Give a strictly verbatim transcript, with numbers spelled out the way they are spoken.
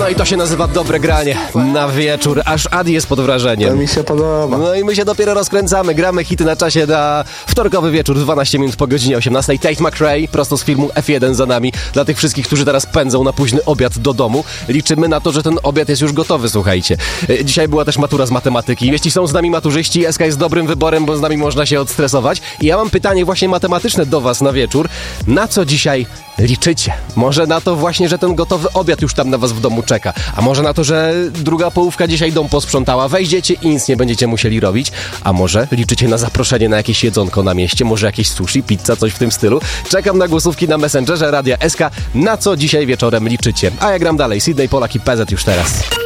No i to się nazywa dobre granie na wieczór, aż Adi jest pod wrażeniem. To mi się podoba. No i my się dopiero rozkręcamy, gramy hity na czasie na wtorkowy wieczór, dwanaście minut po godzinie osiemnastej. Tate McRae, prosto z filmu F jeden za nami. Dla tych wszystkich, którzy teraz pędzą na późny obiad do domu, liczymy na to, że ten obiad jest już gotowy, słuchajcie. Dzisiaj była też matura z matematyki. Jeśli są z nami maturzyści, S K jest dobrym wyborem, bo z nami można się odstresować. I ja mam pytanie właśnie matematyczne do was na wieczór. Na co dzisiaj liczycie? Może na to właśnie, że ten gotowy obiad już tam na was w domu czeka. A może na to, że druga połówka dzisiaj dom posprzątała, wejdziecie i nic nie będziecie musieli robić. A może liczycie na zaproszenie na jakieś jedzonko na mieście, może jakieś sushi, pizza, coś w tym stylu. Czekam na głosówki na Messengerze Radia S K. Na co dzisiaj wieczorem liczycie? A ja gram dalej. Sydney Polak i P Z już teraz.